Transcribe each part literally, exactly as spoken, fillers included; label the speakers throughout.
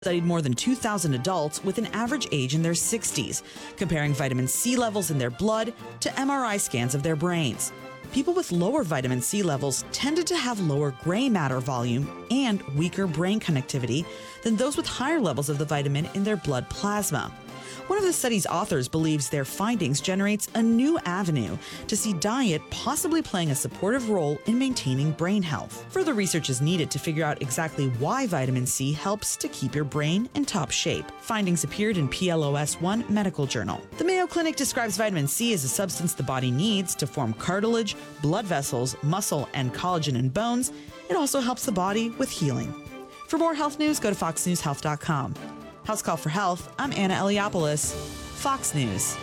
Speaker 1: studied more than two thousand adults with an average age in their sixties, comparing vitamin C levels in their blood to M R I scans of their brains. People with lower vitamin C levels tended to have lower gray matter volume and weaker brain connectivity than those with higher levels of the vitamin in their blood plasma. One of the study's authors believes their findings generates a new avenue to see diet possibly playing a supportive role in maintaining brain health. Further research is needed to figure out exactly why vitamin C helps to keep your brain in top shape. Findings appeared in P L O S one Medical Journal. The Mayo Clinic describes vitamin C as a substance the body needs to form cartilage, blood vessels, muscle, and collagen in bones. It also helps the body with healing. For more health news, go to fox news health dot com. House Call for Health, I'm Anna Eliopoulos, Fox News.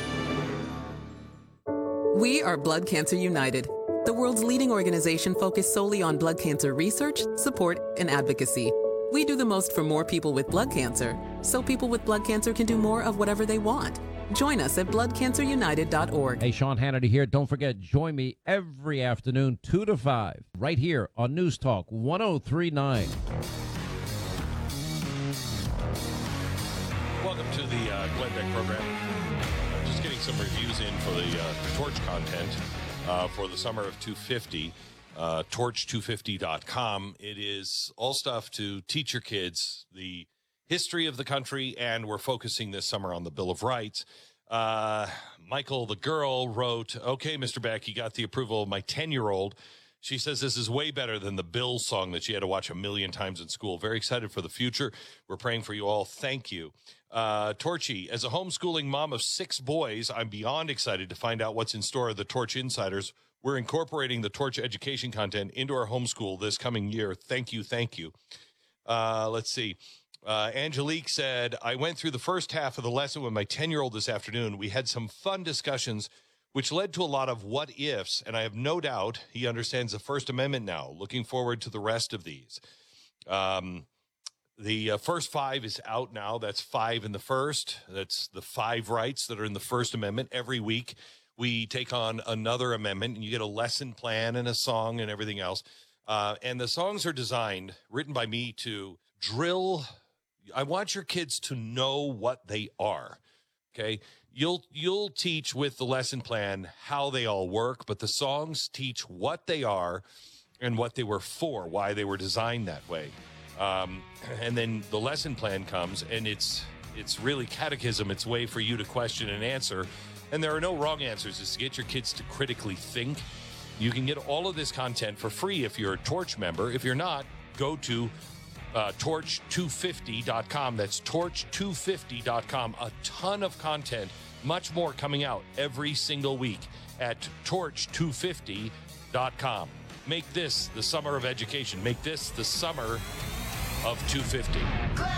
Speaker 2: We are Blood Cancer United, the world's leading organization focused solely on blood cancer research, support, and advocacy. We do the most for more people with blood cancer, so people with blood cancer can do more of whatever they want. Join us at blood cancer united dot org.
Speaker 3: Hey, Sean Hannity here. Don't forget, join me every afternoon, two to five, right here on News Talk one oh three point nine.
Speaker 4: Welcome to the uh, Glenn Beck program. I'm just getting some reviews in for the uh, Torch content uh, for the summer of two fifty, uh, torch two fifty dot com. It is all stuff to teach your kids the history of the country, and we're focusing this summer on the Bill of Rights. Uh, Michael, the girl, wrote, okay, Mister Beck, you got the approval of my ten-year-old. She says this is way better than the Bill song that she had to watch a million times in school. Very excited for the future. We're praying for you all. Thank you. Uh, Torchy, as a homeschooling mom of six boys, I'm beyond excited to find out what's in store at the Torch Insiders. We're incorporating the Torch education content into our homeschool this coming year. Thank you. Thank you. Uh, let's see. Uh, Angelique said, I went through the first half of the lesson with my ten-year-old this afternoon. We had some fun discussions, which led to a lot of what ifs, and I have no doubt he understands the First Amendment now. Looking forward to the rest of these. Um, the uh, first five is out now. That's five in the first. That's the five rights that are in the First Amendment. Every week we take on another amendment, and you get a lesson plan and a song and everything else. Uh, and the songs are designed, written by me, to drill. I want your kids to know what they are. Okay, you'll you'll teach with the lesson plan how they all work, but the songs teach what they are and what they were for, why they were designed that way. Um, and then the lesson plan comes, and it's it's really catechism. It's a way for you to question and answer. And there are no wrong answers. It's to get your kids to critically think. You can get all of this content for free if you're a Torch member. If you're not, go to Uh, torch two fifty dot com. That's torch two fifty dot com. A ton of content, much more coming out every single week at torch two fifty dot com. Make this the summer of education. Make this the summer of two fifty.